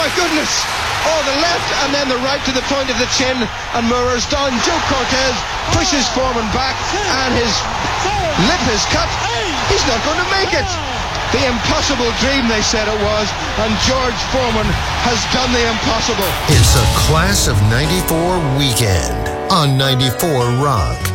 my goodness! Oh, the left and then the right to the point of the chin, and Moorer's down. Joe Cortez pushes Foreman back, and his lip is cut. He's not going to make it. The impossible dream, they said it was, and George Foreman has done the impossible. It's a Class of 94 weekend on 94 Rock.